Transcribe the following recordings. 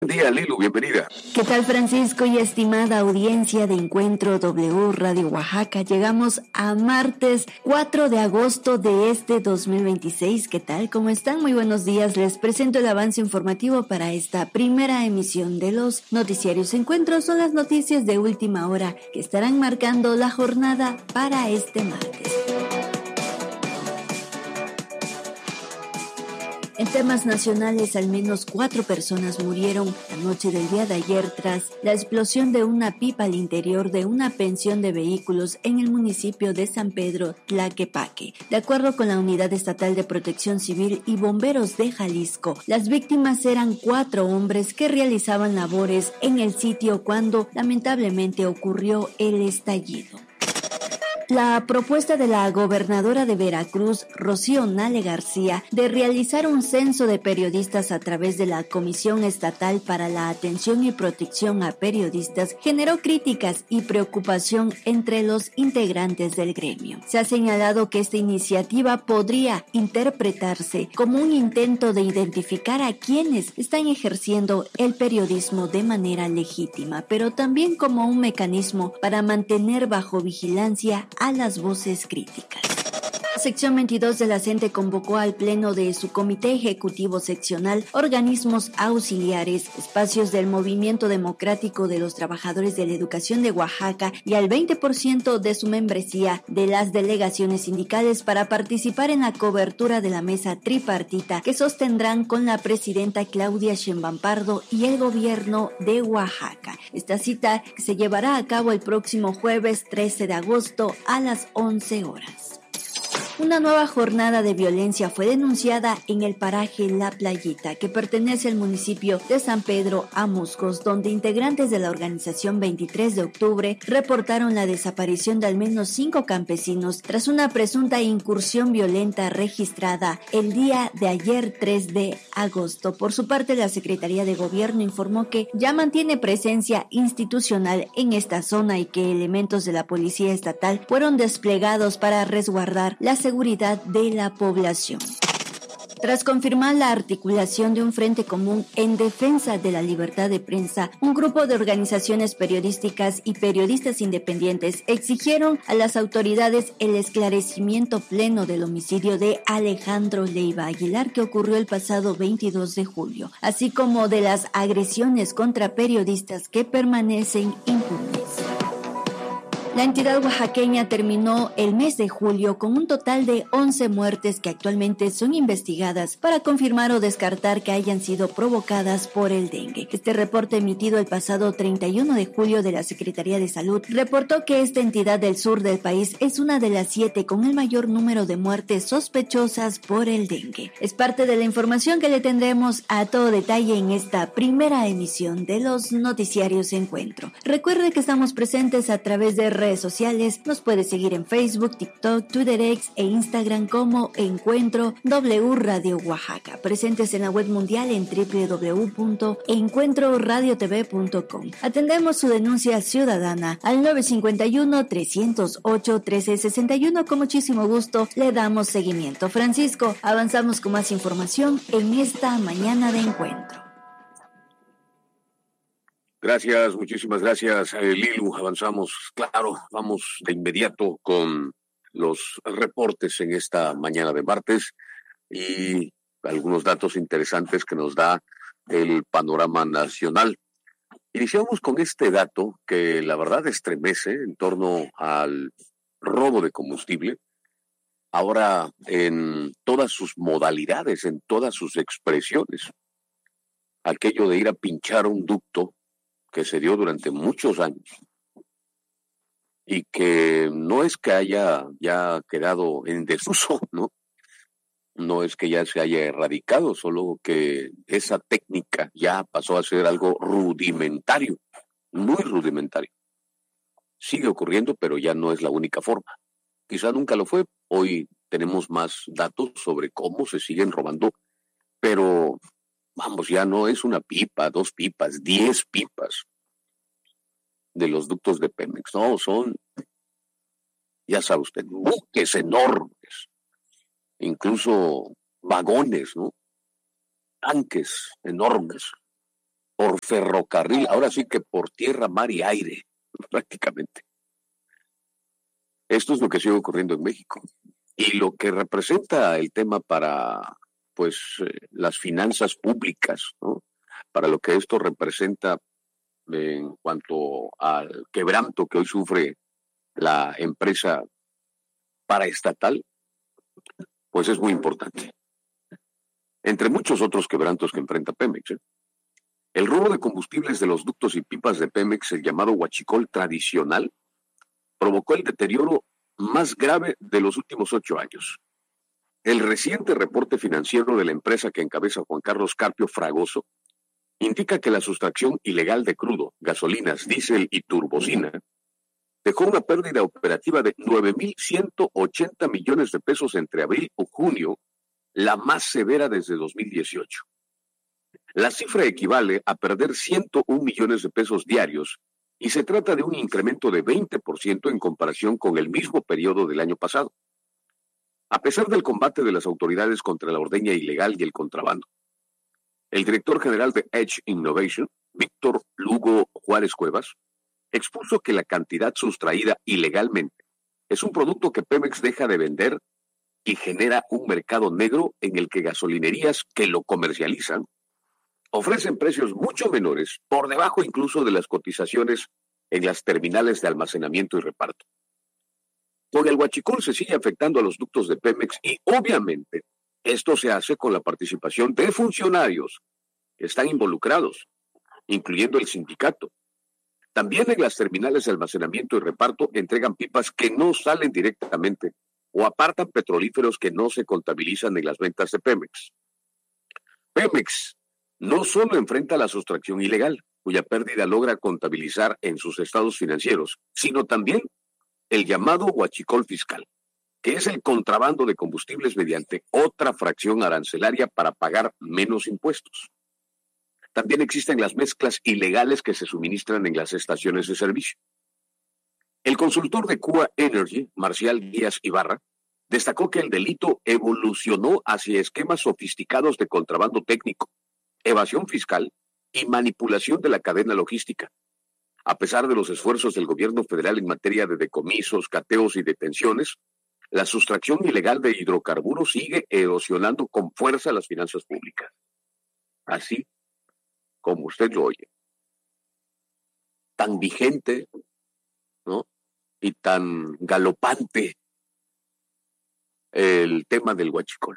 Buen día, Lilu, bienvenida. ¿Qué tal, Francisco y estimada audiencia de Encuentro W Radio Oaxaca? Llegamos a martes 4 de agosto de este 2026. ¿Qué tal? ¿Cómo están? Muy buenos días. Les presento el avance informativo para esta primera emisión de los noticiarios Encuentro. Son las noticias de última hora que estarán marcando la jornada para este martes. En temas nacionales, al menos 4 personas murieron la noche del día de ayer tras la explosión de una pipa al interior de una pensión de vehículos en el municipio de San Pedro Tlaquepaque. De acuerdo con la Unidad Estatal de Protección Civil y Bomberos de Jalisco, las víctimas eran 4 hombres que realizaban labores en el sitio cuando lamentablemente ocurrió el estallido. La propuesta de la gobernadora de Veracruz, Rocío Nale García, de realizar un censo de periodistas a través de la Comisión Estatal para la Atención y Protección a Periodistas generó críticas y preocupación entre los integrantes del gremio. Se ha señalado que esta iniciativa podría interpretarse como un intento de identificar a quienes están ejerciendo el periodismo de manera legítima, pero también como un mecanismo para mantener bajo vigilancia a las voces críticas. La sección 22 de la CENTE convocó al pleno de su comité ejecutivo seccional, organismos auxiliares, espacios del Movimiento Democrático de los Trabajadores de la Educación de Oaxaca y al 20% de su membresía de las delegaciones sindicales para participar en la cobertura de la mesa tripartita que sostendrán con la presidenta Claudia Sheinbaum Pardo y el gobierno de Oaxaca. Esta cita se llevará a cabo el próximo jueves 13 de agosto a las 11 horas. Una nueva jornada de violencia fue denunciada en el paraje La Playita, que pertenece al municipio de San Pedro Amuscos, donde integrantes de la organización 23 de octubre reportaron la desaparición de al menos 5 campesinos tras una presunta incursión violenta registrada el día de ayer 3 de agosto. Por su parte, la Secretaría de Gobierno informó que ya mantiene presencia institucional en esta zona y que elementos de la Policía Estatal fueron desplegados para resguardar la seguridad de la población. Tras confirmar la articulación de un frente común en defensa de la libertad de prensa, un grupo de organizaciones periodísticas y periodistas independientes exigieron a las autoridades el esclarecimiento pleno del homicidio de Alejandro Leiva Aguilar que ocurrió el pasado 22 de julio, así como de las agresiones contra periodistas que permanecen impunes. La entidad oaxaqueña terminó el mes de julio con un total de 11 muertes que actualmente son investigadas para confirmar o descartar que hayan sido provocadas por el dengue. Este reporte emitido el pasado 31 de julio de la Secretaría de Salud reportó que esta entidad del sur del país es una de las 7 con el mayor número de muertes sospechosas por el dengue. Es parte de la información que le tendremos a todo detalle en esta primera emisión de los noticiarios Encuentro. Recuerde que estamos presentes a través de redes sociales, nos puede seguir en Facebook, TikTok, Twitter X e Instagram como Encuentro W Radio Oaxaca. Presentes en la web mundial en www.encuentroradiotv.com. Atendemos su denuncia ciudadana al 951-308-1361. Con muchísimo gusto le damos seguimiento. Francisco, avanzamos con más información en esta mañana de Encuentro. Gracias, muchísimas gracias, Lilu. Avanzamos, claro, vamos de inmediato con los reportes en esta mañana de martes y algunos datos interesantes que nos da el panorama nacional. Iniciamos con este dato que la verdad estremece en torno al robo de combustible, ahora en todas sus modalidades, en todas sus expresiones. Aquello de ir a pinchar un ducto que se dio durante muchos años y que no es que haya ya quedado en desuso, ¿no? No es que ya se haya erradicado, solo que esa técnica ya pasó a ser algo rudimentario, muy rudimentario. Sigue ocurriendo, pero ya no es la única forma. Quizá nunca lo fue. Hoy tenemos más datos sobre cómo se siguen robando, pero vamos, ya no es una pipa, 2 pipas, 10 pipas de los ductos de Pemex. No, son, ya sabe usted, buques enormes, incluso vagones, ¿no? Tanques enormes, por ferrocarril, ahora sí que por tierra, mar y aire, prácticamente. Esto es lo que sigue ocurriendo en México. Y lo que representa el tema para, pues, las finanzas públicas, ¿no? Para lo que esto representa en cuanto al quebranto que hoy sufre la empresa paraestatal, pues es muy importante. Entre muchos otros quebrantos que enfrenta Pemex, el robo de combustibles de los ductos y pipas de Pemex, el llamado huachicol tradicional, provocó el deterioro más grave de los últimos 8 años. El reciente reporte financiero de la empresa que encabeza Juan Carlos Carpio Fragoso indica que la sustracción ilegal de crudo, gasolinas, diésel y turbocina dejó una pérdida operativa de 9.180 millones de pesos entre abril y junio, la más severa desde 2018. La cifra equivale a perder 101 millones de pesos diarios y se trata de un incremento de 20% en comparación con el mismo periodo del año pasado. A pesar del combate de las autoridades contra la ordeña ilegal y el contrabando, el director general de Edge Innovation, Víctor Lugo Juárez Cuevas, expuso que la cantidad sustraída ilegalmente es un producto que Pemex deja de vender y genera un mercado negro en el que gasolinerías que lo comercializan ofrecen precios mucho menores, por debajo incluso de las cotizaciones en las terminales de almacenamiento y reparto. Con el huachicol se sigue afectando a los ductos de Pemex y obviamente esto se hace con la participación de funcionarios que están involucrados, incluyendo el sindicato. También en las terminales de almacenamiento y reparto entregan pipas que no salen directamente o apartan petrolíferos que no se contabilizan en las ventas de Pemex. Pemex no solo enfrenta la sustracción ilegal, cuya pérdida logra contabilizar en sus estados financieros, sino también el llamado huachicol fiscal, que es el contrabando de combustibles mediante otra fracción arancelaria para pagar menos impuestos. También existen las mezclas ilegales que se suministran en las estaciones de servicio. El consultor de Cuba Energy, Marcial Díaz Ibarra, destacó que el delito evolucionó hacia esquemas sofisticados de contrabando técnico, evasión fiscal y manipulación de la cadena logística. A pesar de los esfuerzos del gobierno federal en materia de decomisos, cateos y detenciones, la sustracción ilegal de hidrocarburos sigue erosionando con fuerza las finanzas públicas. Así como usted lo oye. Tan vigente, ¿no? Y tan galopante el tema del huachicol.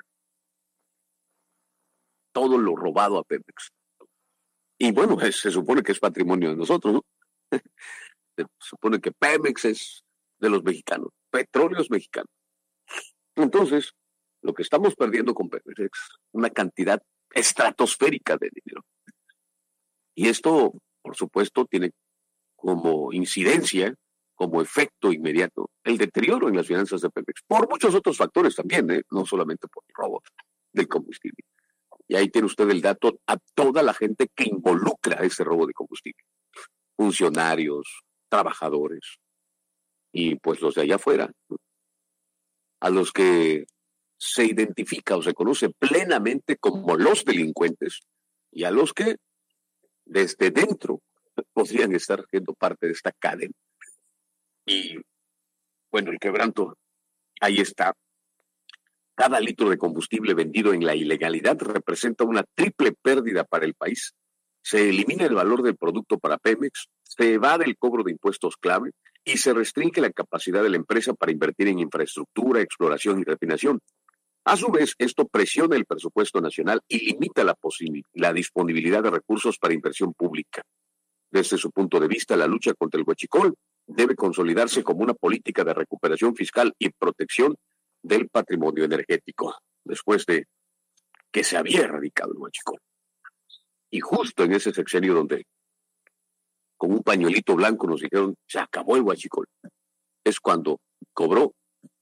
Todo lo robado a Pemex. Y bueno, se supone que es patrimonio de nosotros, ¿no? Se supone que Pemex es de los mexicanos, petróleos mexicanos. Entonces, lo que estamos perdiendo con Pemex es una cantidad estratosférica de dinero. Y esto, por supuesto, tiene como incidencia, como efecto inmediato, el deterioro en las finanzas de Pemex, por muchos otros factores también, no solamente por el robo del combustible. Y ahí tiene usted el dato a toda la gente que involucra ese robo de combustible. Funcionarios, trabajadores, y pues los de allá afuera, ¿no? A los que se identifica o se conoce plenamente como los delincuentes, y a los que desde dentro podrían estar siendo parte de esta cadena. Y bueno, el quebranto, ahí está. Cada litro de combustible vendido en la ilegalidad representa una triple pérdida para el país. Se elimina el valor del producto para Pemex, se evade el cobro de impuestos clave y se restringe la capacidad de la empresa para invertir en infraestructura, exploración y refinación. A su vez, esto presiona el presupuesto nacional y limita la disponibilidad de recursos para inversión pública. Desde su punto de vista, la lucha contra el huachicol debe consolidarse como una política de recuperación fiscal y protección del patrimonio energético, después de que se había erradicado el huachicol. Y justo en ese sexenio donde con un pañuelito blanco nos dijeron se acabó el huachicol, es cuando cobró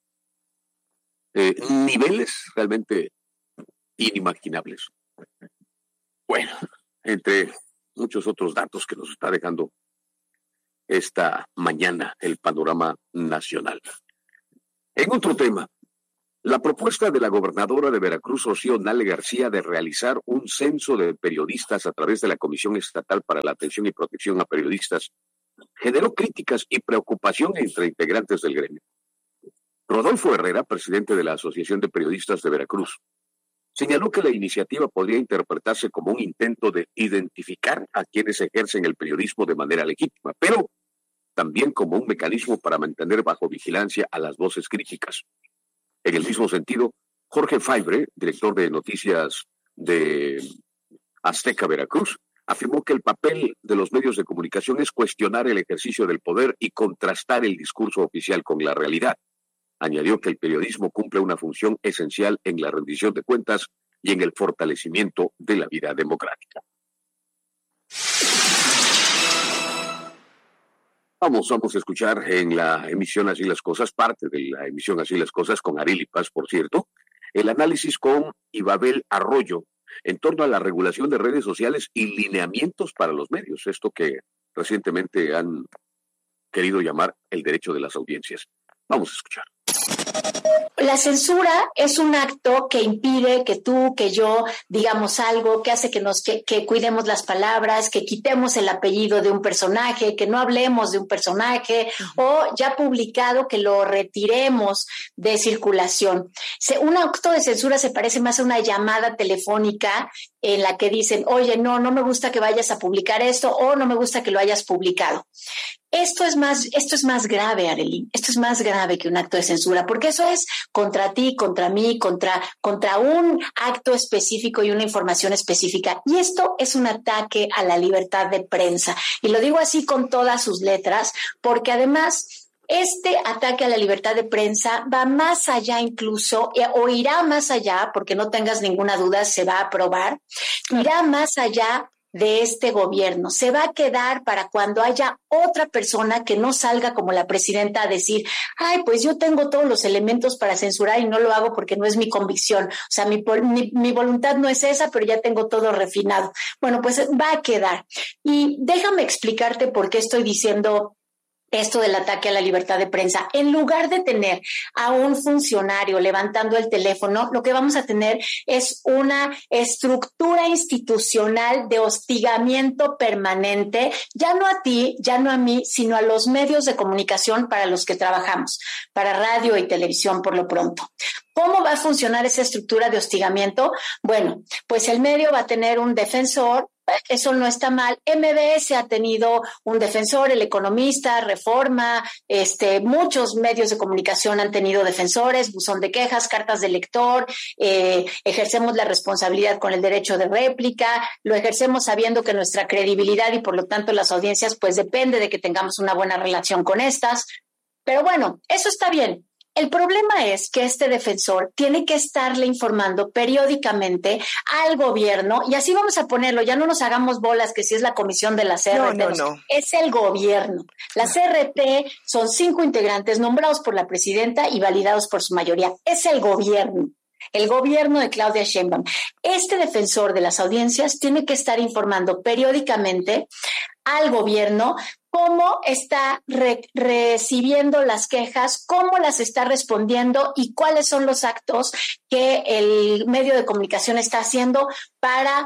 niveles realmente inimaginables. Bueno, entre muchos otros datos que nos está dejando esta mañana el panorama nacional. En otro tema, La propuesta de la gobernadora de Veracruz, Rocío Nale García, de realizar un censo de periodistas a través de la Comisión Estatal para la Atención y Protección a Periodistas generó críticas y preocupación entre integrantes del gremio. Rodolfo Herrera, presidente de la Asociación de Periodistas de Veracruz, señaló que la iniciativa podría interpretarse como un intento de identificar a quienes ejercen el periodismo de manera legítima, pero también como un mecanismo para mantener bajo vigilancia a las voces críticas. En el mismo sentido, Jorge Faibre, director de noticias de Azteca Veracruz, afirmó que el papel de los medios de comunicación es cuestionar el ejercicio del poder y contrastar el discurso oficial con la realidad. Añadió que el periodismo cumple una función esencial en la rendición de cuentas y en el fortalecimiento de la vida democrática. Vamos a escuchar en la emisión Así las Cosas, parte de la emisión Así las Cosas, con Arely Paz, por cierto, el análisis con Ibabel Arroyo en torno a la regulación de redes sociales y lineamientos para los medios, esto que recientemente han querido llamar el derecho de las audiencias. Vamos a escuchar. La censura es un acto que impide que tú, que yo digamos algo, que hace que cuidemos las palabras, que quitemos el apellido de un personaje, que no hablemos de un personaje, o ya publicado que lo retiremos de circulación. Un acto de censura se parece más a una llamada telefónica en la que dicen, oye, no me gusta que vayas a publicar esto, o no me gusta que lo hayas publicado. Esto es más grave, Arely. Esto es más grave que un acto de censura, porque eso es contra ti, contra mí, contra un acto específico y una información específica. Y esto es un ataque a la libertad de prensa. Y lo digo así con todas sus letras, porque además este ataque a la libertad de prensa va más allá incluso, o irá más allá, porque no tengas ninguna duda, se va a aprobar, irá más allá de este gobierno. Se va a quedar para cuando haya otra persona que no salga como la presidenta a decir, ay, pues yo tengo todos los elementos para censurar y no lo hago porque no es mi convicción. O sea, mi voluntad no es esa, pero ya tengo todo refinado. Bueno, pues va a quedar. Y déjame explicarte por qué estoy diciendo esto del ataque a la libertad de prensa. En lugar de tener a un funcionario levantando el teléfono, lo que vamos a tener es una estructura institucional de hostigamiento permanente, ya no a ti, ya no a mí, sino a los medios de comunicación para los que trabajamos, para radio y televisión por lo pronto. ¿Cómo va a funcionar esa estructura de hostigamiento? Bueno, pues el medio va a tener un defensor. Eso no está mal. MBS ha tenido un defensor, El Economista, Reforma, muchos medios de comunicación han tenido defensores, buzón de quejas, cartas de lector, ejercemos la responsabilidad con el derecho de réplica, lo ejercemos sabiendo que nuestra credibilidad y por lo tanto las audiencias pues depende de que tengamos una buena relación con estas. Pero bueno, eso está bien. El problema es que este defensor tiene que estarle informando periódicamente al gobierno, y así vamos a ponerlo, ya no nos hagamos bolas que si es la comisión de la CRT, no. Es el gobierno. La CRT son 5 integrantes nombrados por la presidenta y validados por su mayoría. Es el gobierno de Claudia Sheinbaum. Este defensor de las audiencias tiene que estar informando periódicamente al gobierno cómo está recibiendo las quejas, cómo las está respondiendo y cuáles son los actos que el medio de comunicación está haciendo para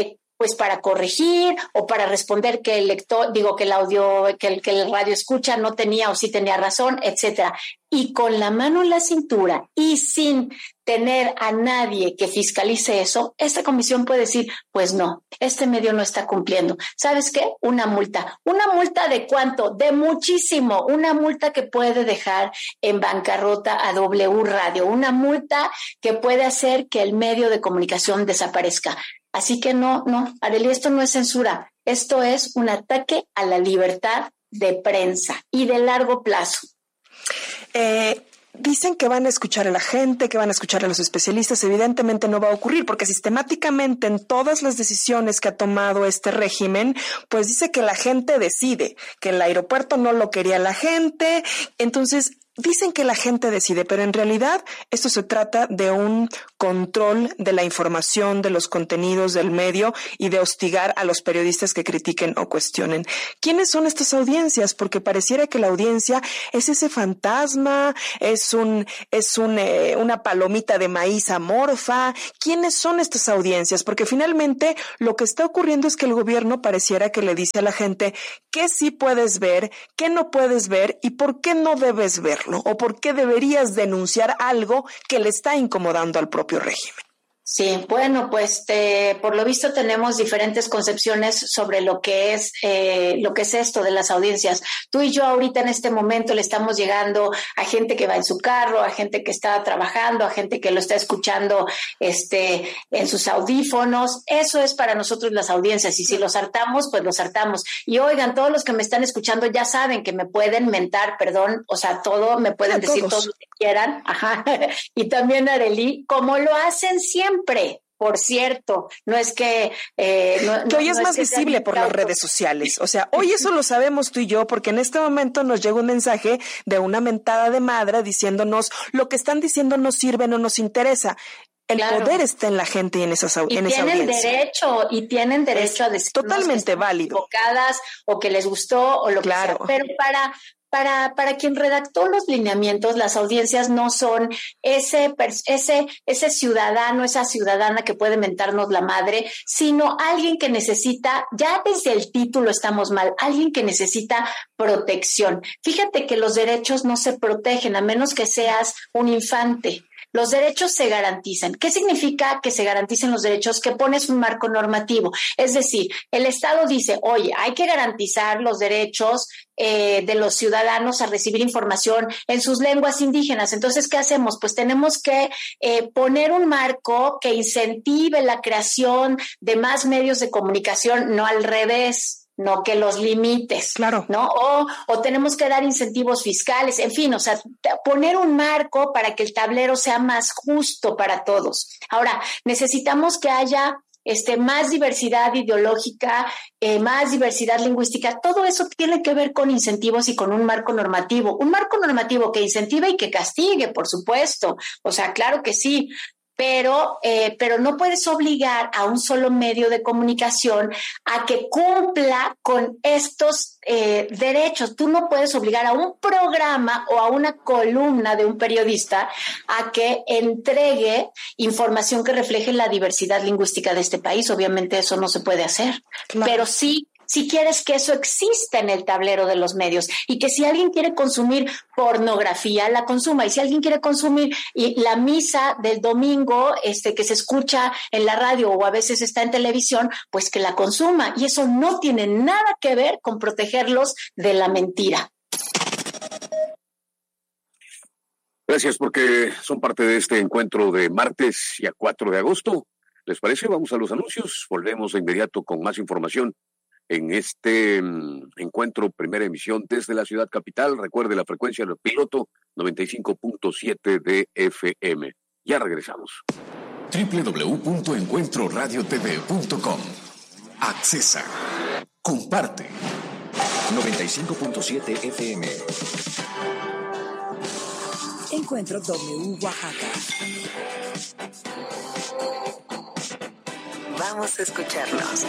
corregir o para responder que el lector, que el audio, que el radio escucha no tenía o sí tenía razón, etcétera. Y con la mano en la cintura y sin tener a nadie que fiscalice eso, esta comisión puede decir, pues no, este medio no está cumpliendo. ¿Sabes qué? Una multa. ¿Una multa de cuánto? De muchísimo. Una multa que puede dejar en bancarrota a W Radio. Una multa que puede hacer que el medio de comunicación desaparezca. Así que no, Arely, esto no es censura. Esto es un ataque a la libertad de prensa y de largo plazo. Dicen que van a escuchar a la gente, que van a escuchar a los especialistas. Evidentemente no va a ocurrir porque sistemáticamente en todas las decisiones que ha tomado este régimen, pues dice que la gente decide, que el aeropuerto no lo quería la gente. Entonces, Dicen que la gente decide, pero en realidad esto se trata de un control de la información, de los contenidos del medio y de hostigar a los periodistas que critiquen o cuestionen. ¿Quiénes son estas audiencias? Porque pareciera que la audiencia es ese fantasma, es una palomita de maíz amorfa. ¿Quiénes son estas audiencias? Porque finalmente lo que está ocurriendo es que el gobierno pareciera que le dice a la gente qué sí puedes ver, qué no puedes ver y por qué no debes ver. ¿O por qué deberías denunciar algo que le está incomodando al propio régimen? Sí, bueno, pues por lo visto tenemos diferentes concepciones sobre lo que es esto de las audiencias. Tú y yo ahorita en este momento le estamos llegando a gente que va en su carro, a gente que está trabajando, a gente que lo está escuchando en sus audífonos. Eso es para nosotros las audiencias, y si los hartamos, pues los hartamos. Y oigan, todos los que me están escuchando ya saben que me pueden mentar, perdón, o sea, todo, me pueden decir todo lo que quieran, ajá, y también Arely, como lo hacen siempre. Por cierto, no es que... que hoy es más visible por las redes sociales. O sea, hoy eso lo sabemos tú y yo, porque en este momento nos llega un mensaje de una mentada de madre diciéndonos lo que están diciendo no sirve, no nos interesa. El poder está en la gente y en esa audiencia. Tienen derecho a decir totalmente válido, equivocadas o que les gustó o lo que sea. Pero para quien redactó los lineamientos, las audiencias no son ese ciudadano, esa ciudadana que puede mentarnos la madre, sino alguien que necesita, ya desde el título estamos mal, alguien que necesita protección. Fíjate que los derechos no se protegen a menos que seas un infante. Los derechos se garantizan. ¿Qué significa que se garanticen los derechos? Que pones un marco normativo. Es decir, el Estado dice, oye, hay que garantizar los derechos de los ciudadanos a recibir información en sus lenguas indígenas. Entonces, ¿qué hacemos? Pues tenemos que poner un marco que incentive la creación de más medios de comunicación, no al revés. No que los limites, claro, ¿no? O tenemos que dar incentivos fiscales, en fin, o sea, poner un marco para que el tablero sea más justo para todos. Ahora, necesitamos que haya más diversidad ideológica, más diversidad lingüística. Todo eso tiene que ver con incentivos y con un marco normativo que incentive y que castigue, por supuesto. O sea, claro que sí. Pero no puedes obligar a un solo medio de comunicación a que cumpla con estos derechos. Tú no puedes obligar a un programa o a una columna de un periodista a que entregue información que refleje la diversidad lingüística de este país. Obviamente eso no se puede hacer, claro. Pero sí, si quieres que eso exista en el tablero de los medios y que si alguien quiere consumir pornografía, la consuma. Y si alguien quiere consumir la misa del domingo que se escucha en la radio o a veces está en televisión, pues que la consuma. Y eso no tiene nada que ver con protegerlos de la mentira. Gracias porque son parte de este encuentro de martes y a 4 de agosto. ¿Les parece? Vamos a los anuncios. Volvemos de inmediato con más información en este encuentro, primera emisión desde la ciudad capital. Recuerde la frecuencia del piloto 95.7 de FM. Ya regresamos. www.encuentroradiotv.com. Accesa. Comparte. 95.7 FM. Encuentro W Oaxaca. Vamos a escucharlos.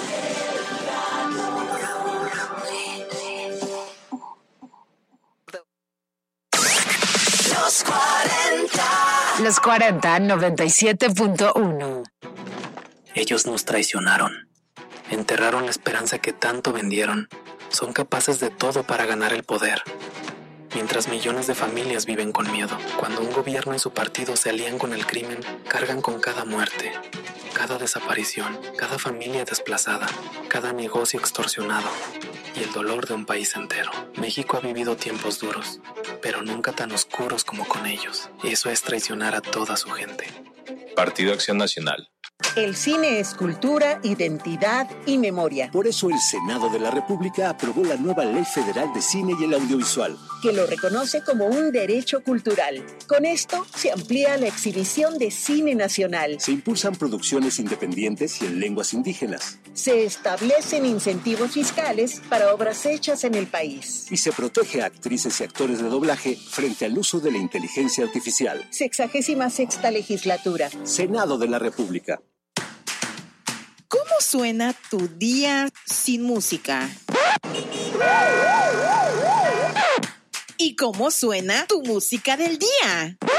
Los 40 97.1. Ellos nos traicionaron. Enterraron la esperanza que tanto vendieron. Son capaces de todo para ganar el poder. Mientras millones de familias viven con miedo. Cuando un gobierno y su partido se alían con el crimen, cargan con cada muerte, cada desaparición, cada familia desplazada, cada negocio extorsionado y el dolor de un país entero. México ha vivido tiempos duros, pero nunca tan oscuros como con ellos. Y eso es traicionar a toda su gente. Partido Acción Nacional. El cine es cultura, identidad y memoria. Por eso el Senado de la República aprobó la nueva Ley Federal de Cine y el Audiovisual, que lo reconoce como un derecho cultural. Con esto se amplía la exhibición de cine nacional. Se impulsan producciones independientes y en lenguas indígenas. Se establecen incentivos fiscales para obras hechas en el país. Y se protege a actrices y actores de doblaje frente al uso de la inteligencia artificial. 66ª legislatura. Senado de la República. ¿Cómo suena tu día sin música? ¿Y cómo suena tu música del día?